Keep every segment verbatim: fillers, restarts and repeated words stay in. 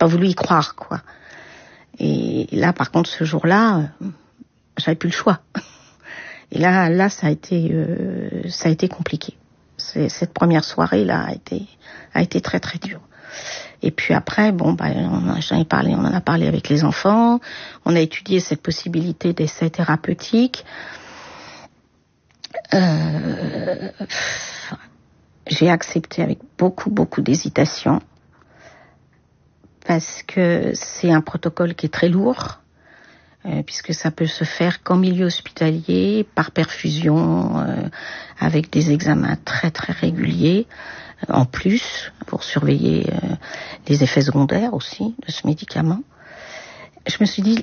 pas voulu y croire, quoi. Et là, par contre, ce jour-là, euh, j'avais plus le choix. Et là, là, ça a été, euh, ça a été compliqué. C'est, cette première soirée-là a été, a été très très dure. Et puis après, bon, bah, on a, j'en ai parlé, on en a parlé avec les enfants. On a étudié cette possibilité d'essai thérapeutique. Euh, j'ai accepté avec beaucoup beaucoup d'hésitation parce que c'est un protocole qui est très lourd. Euh, puisque ça peut se faire qu'en milieu hospitalier, par perfusion, euh, avec des examens très très réguliers, euh, en plus, pour surveiller euh, les effets secondaires aussi de ce médicament. Je me suis dit,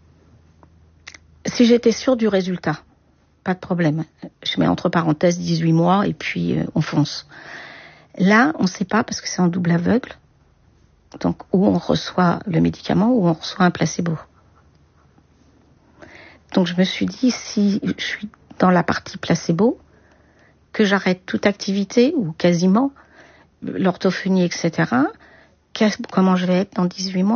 si j'étais sûre du résultat, pas de problème. Je mets entre parenthèses dix-huit mois et puis euh, on fonce. Là, on ne sait pas parce que c'est en double aveugle, donc où on reçoit le médicament ou on reçoit un placebo. Donc je me suis dit, si je suis dans la partie placebo, que j'arrête toute activité, ou quasiment, l'orthophonie, et cetera, comment je vais être dans dix-huit mois ?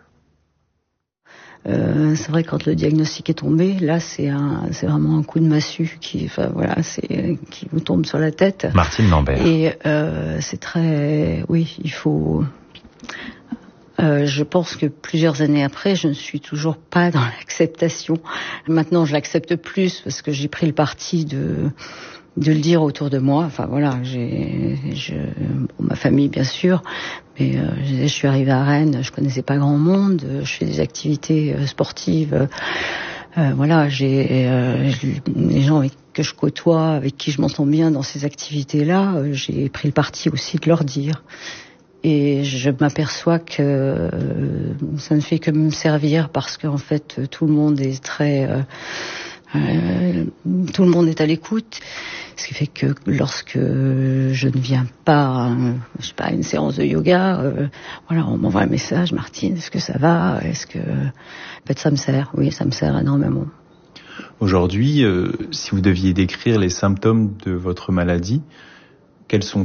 Euh, c'est vrai, quand le diagnostic est tombé, là, c'est un, c'est vraiment un coup de massue qui, enfin voilà, c'est qui vous tombe sur la tête. Martine Lambert. Et euh, c'est très, oui, il faut. Euh, je pense que plusieurs années après, je ne suis toujours pas dans l'acceptation. Maintenant, je l'accepte plus parce que j'ai pris le parti de de le dire autour de moi. Enfin voilà, j'ai, je, bon, ma famille bien sûr, mais euh, je, je suis arrivée à Rennes, je connaissais pas grand monde, je fais des activités euh, sportives. Euh, euh, voilà, j'ai euh, les gens avec, que je côtoie, avec qui je m'entends bien dans ces activités-là, euh, j'ai pris le parti aussi de leur dire. Et je m'aperçois que euh, ça ne fait que me servir parce qu'en fait tout le monde est très, euh, euh, tout le monde est à l'écoute, ce qui fait que lorsque je ne viens pas, euh, je sais pas, à une séance de yoga, euh, voilà, on m'envoie un message, Martine, est-ce que ça va, est-ce que, en fait, ça me sert, oui, ça me sert énormément. Aujourd'hui, euh, si vous deviez décrire les symptômes de votre maladie, quels sont-ils ?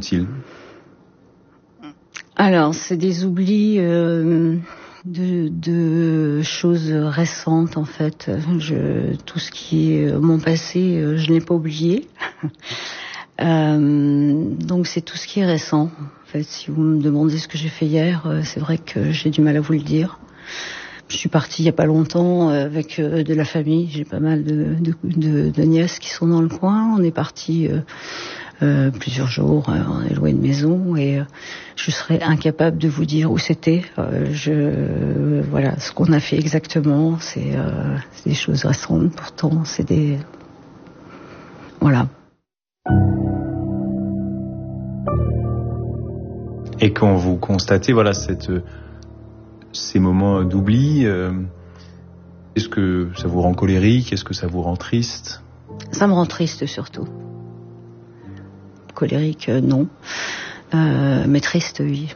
Alors, c'est des oublis euh, de, de choses récentes, en fait. Je, tout ce qui est mon passé, je ne l'ai pas oublié. euh, donc, c'est tout ce qui est récent. En fait, si vous me demandez ce que j'ai fait hier, c'est vrai que j'ai du mal à vous le dire. Je suis partie il n'y a pas longtemps avec de la famille. J'ai pas mal de, de, de, de nièces qui sont dans le coin. On est partis... Euh, Euh, plusieurs jours, euh, on est loué une maison et euh, je serais incapable de vous dire où c'était. Euh, je, euh, voilà, ce qu'on a fait exactement, c'est, euh, c'est des choses récentes. Pourtant, c'est des, voilà. Et quand vous constatez, voilà, cette, ces moments d'oubli, euh, est-ce que ça vous rend colérique ? Est-ce que ça vous rend triste ? Ça me rend triste surtout. Colérique, euh, non. Euh, mais triste, oui.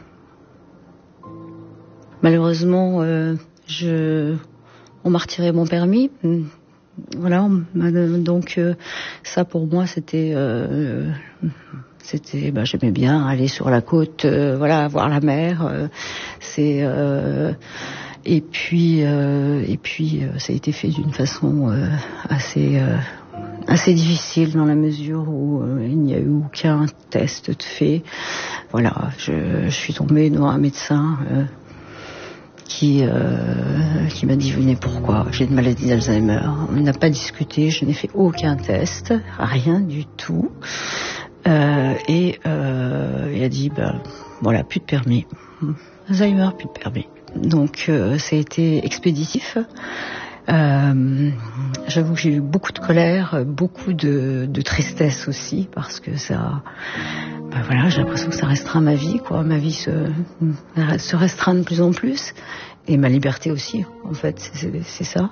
Malheureusement, euh, je, on m'a retiré mon permis. Voilà, on m'a, donc euh, ça pour moi c'était, euh, c'était, bah, j'aimais bien aller sur la côte, euh, voilà, voir la mer. Euh, c'est euh, et puis euh, et puis euh, ça a été fait d'une façon euh, assez euh, assez difficile dans la mesure où euh, il n'y a eu aucun test de fait. Voilà, je, je suis tombée devant un médecin euh, qui euh, qui m'a dit venez pourquoi j'ai une maladie d'Alzheimer. On n'a pas discuté, je n'ai fait aucun test, rien du tout. Euh, et euh, il a dit ben voilà, plus de permis. Alzheimer, plus de permis. Donc euh, ça a été expéditif. Euh, j'avoue que j'ai eu beaucoup de colère, beaucoup de, de tristesse aussi, parce que ça, ben voilà, j'ai l'impression que ça restreint ma vie, quoi. Ma vie se, se restreint de plus en plus, et ma liberté aussi. En fait, c'est, c'est, c'est ça.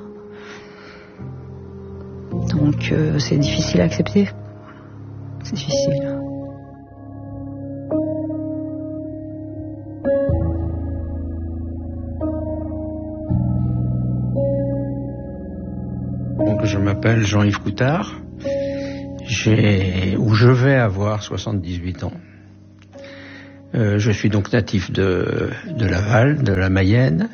Donc, euh, c'est difficile à accepter. C'est difficile. Donc, je m'appelle Jean-Yves Coutard, j'ai, ou je vais avoir soixante-dix-huit ans. Euh, je suis donc natif de, de Laval, de la Mayenne.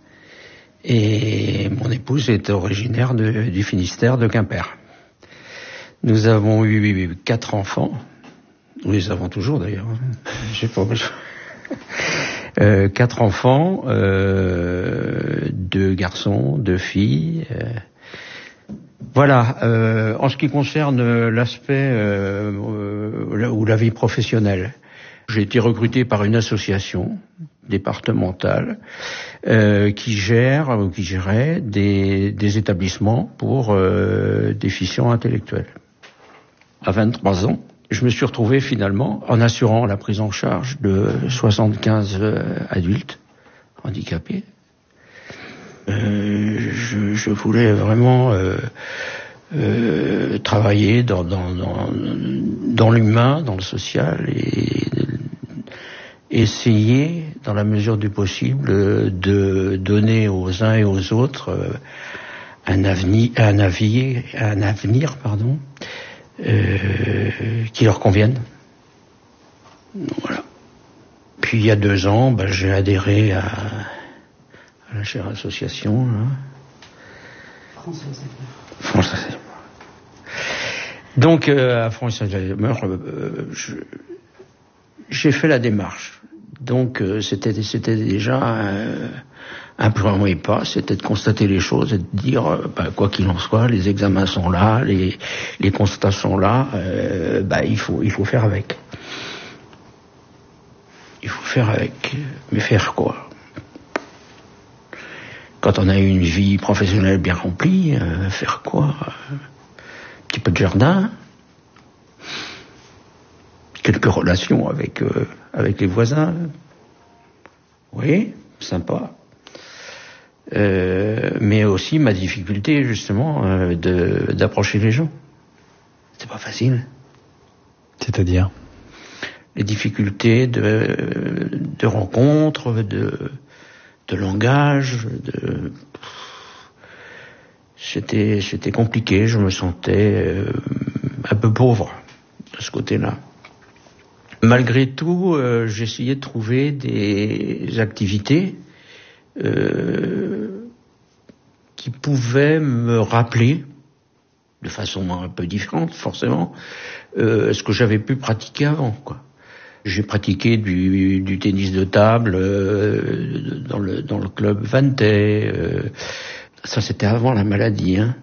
Et mon épouse est originaire de, du Finistère, de Quimper. Nous avons eu quatre enfants. Nous les avons toujours d'ailleurs. J'ai pas besoin. Euh, quatre enfants, euh, deux garçons, deux filles. Euh, voilà. Euh, en ce qui concerne l'aspect euh, euh, ou la vie professionnelle, j'ai été recruté par une association départementale euh, qui gère ou qui gérait des, des établissements pour euh, déficients intellectuels. À vingt-trois ans, je me suis retrouvé finalement en assurant la prise en charge de soixante-quinze euh, adultes handicapés. Euh, je, je voulais vraiment euh, euh, travailler dans, dans, dans, dans l'humain, dans le social et essayer, dans la mesure du possible, de donner aux uns et aux autres un avenir, un avenir, un avenir, pardon, euh, qui leur convienne. Voilà. Puis il y a deux ans, ben, j'ai adhéré à, à la chère association. Hein. France Alzheimer. France Alzheimer. Donc euh, à France Alzheimer, euh, je, j'ai fait la démarche. Donc euh, c'était c'était déjà euh, un premier pas, c'était de constater les choses et de dire euh, bah, quoi qu'il en soit, les examens sont là, les les constats sont là, euh, bah il faut il faut faire avec. Il faut faire avec, mais faire quoi? Quand on a une vie professionnelle bien remplie, euh, faire quoi? Un petit peu de jardin, quelques relations avec euh, avec les voisins, oui, sympa. Euh, mais aussi ma difficulté justement euh, de d'approcher les gens. C'est pas facile. C'est-à-dire? Les difficultés de de rencontres, de de langage, de c'était c'était compliqué. Je me sentais euh, un peu pauvre de ce côté-là. Malgré tout, euh, j'essayais de trouver des activités euh, qui pouvaient me rappeler, de façon un peu différente forcément, euh, ce que j'avais pu pratiquer avant, quoi. J'ai pratiqué du, du tennis de table euh, dans le dans le club Vantais. Euh, ça, c'était avant la maladie, hein.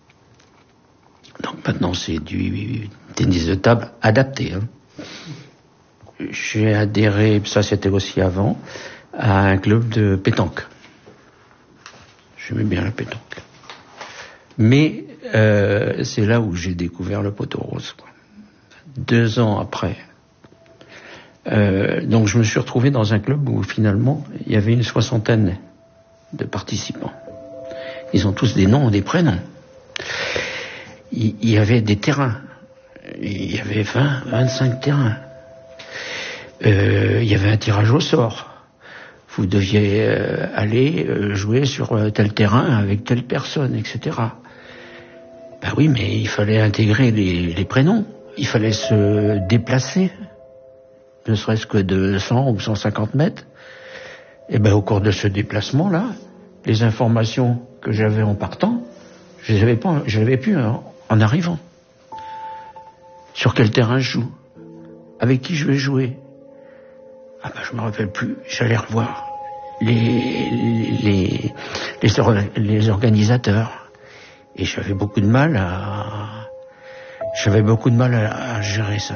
Donc maintenant, c'est du tennis de table adapté, hein. J'ai adhéré, ça c'était aussi avant, à un club de pétanque. J'aimais bien la pétanque. Mais euh, c'est là où j'ai découvert le poteau rose, quoi. Deux ans après. Euh, donc je me suis retrouvé dans un club où finalement il y avait une soixantaine de participants. Ils ont tous des noms et des prénoms. Il, il y avait des terrains. Il y avait vingt, vingt-cinq terrains. Euh, il y avait un tirage au sort. Vous deviez euh, aller euh, jouer sur euh, tel terrain avec telle personne, et cetera. Ben oui, mais il fallait intégrer les, les prénoms. Il fallait se déplacer, ne serait-ce que de cent ou cent cinquante mètres. Et ben au cours de ce déplacement-là, les informations que j'avais en partant, je les avais pas, je les avais plus en, en arrivant. Sur quel terrain je joue, avec qui je vais jouer. Ah ben je me rappelle plus. J'allais revoir les les les, les organisateurs et j'avais beaucoup de mal à j'avais beaucoup de mal à, à gérer ça.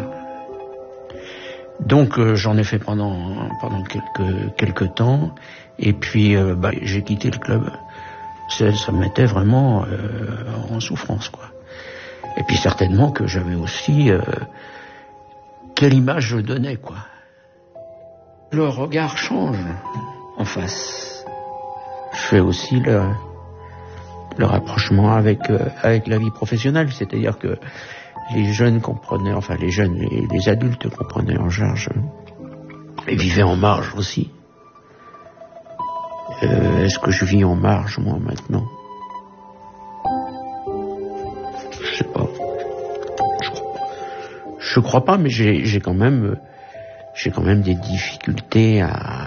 Donc euh, j'en ai fait pendant pendant quelques quelques temps et puis euh, bah, j'ai quitté le club. Ça, ça me mettait vraiment euh, en souffrance, quoi. Et puis certainement que j'avais aussi euh, quelle image je donnais, quoi. Le regard change en face. Je fais aussi le, le rapprochement avec euh, avec la vie professionnelle, c'est-à-dire que les jeunes comprenaient, enfin les jeunes, les, les adultes comprenaient en charge et vivaient en marge aussi. Euh, est-ce que je vis en marge moi maintenant? Je sais pas. Je, je crois pas, mais j'ai j'ai quand même j'ai quand même des difficultés à,